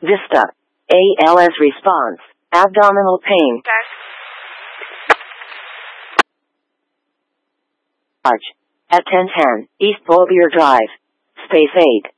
Vista. ALS response. Abdominal pain. At 1010 East Boulevard Drive. Space 8.